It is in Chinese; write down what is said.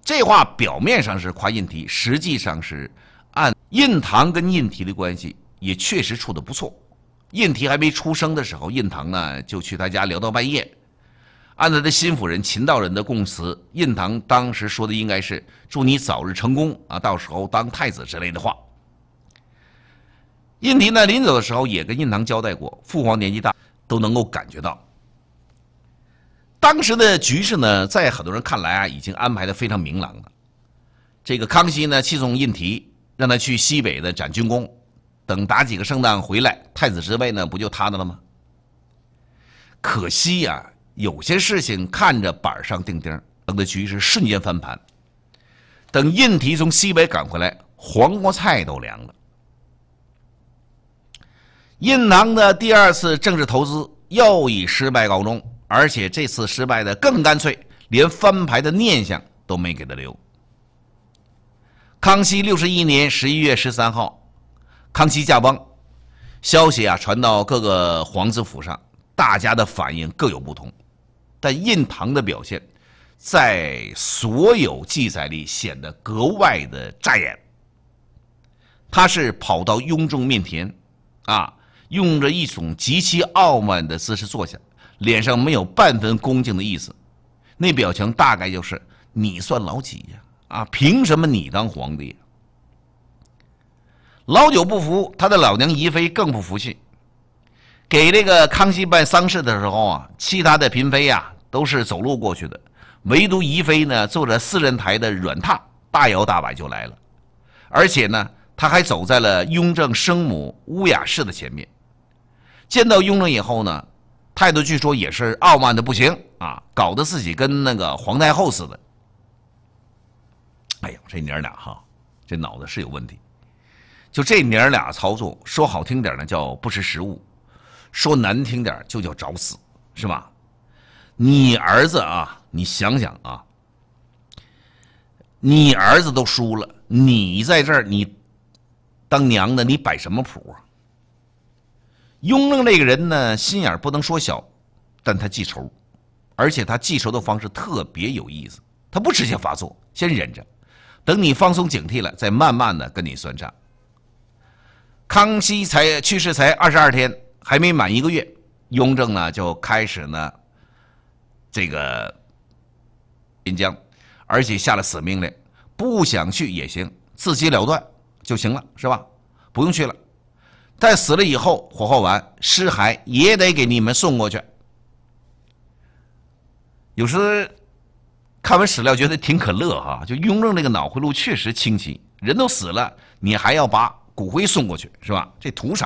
这话表面上是夸印提，实际上是按印堂跟印提的关系也确实处得不错。印提还没出生的时候，印堂呢就去他家聊到半夜。按他的心腹人秦道人的供词，印堂当时说的应该是祝你早日成功啊，到时候当太子之类的话。印提呢临走的时候也跟印堂交代过，父皇年纪大，都能够感觉到。当时的局势呢，在很多人看来啊，已经安排的非常明朗了。这个康熙呢，器重印提，让他去西北的展军功，等打几个胜仗回来，太子之位呢，不就他的了吗？可惜呀，有些事情看着板上钉钉，等的局势瞬间翻盘。等印提从西北赶回来，黄瓜菜都凉了。印堂的第二次政治投资又以失败告终。而且这次失败的更干脆，连翻牌的念想都没给他留。康熙61年11月13号，康熙驾崩，消息啊传到各个皇子府上，大家的反应各有不同。但印堂的表现，在所有记载里显得格外的扎眼。他是跑到雍正面前，用着一种极其傲慢的姿势坐下。脸上没有半分恭敬的意思，那表情大概就是你算老几呀？凭什么你当皇帝呀？老九不服，他的老娘宜妃更不服气。给这个康熙办丧事的时候啊，其他的嫔妃啊都是走路过去的，唯独宜妃呢坐着4人台的软榻，大摇大摆就来了。而且呢，他还走在了雍正生母乌雅氏的前面。见到雍正以后呢，态度据说也是傲慢的不行啊，搞得自己跟那个皇太后似的。哎呦，这娘俩哈，这脑子是有问题。就这娘俩操作，说好听点呢叫不识时务，说难听点就叫找死，是吧？你儿子啊，你想想啊，你儿子都输了，你在这儿你当娘的，你摆什么谱啊？雍正这个人呢，心眼不能说小，但他记仇，而且他记仇的方式特别有意思。他不直接发作，先忍着，等你放松警惕了，再慢慢的跟你算账。康熙去世才22天，还没满1个月，雍正呢就开始呢这个边疆，而且下了死命令，不想去也行，自己了断就行了，是吧？不用去了。但死了以后，火化完尸骸也得给你们送过去。有时看完史料觉得挺可乐哈，就雍正这个脑回路确实清晰，人都死了，你还要把骨灰送过去，是吧？这图啥？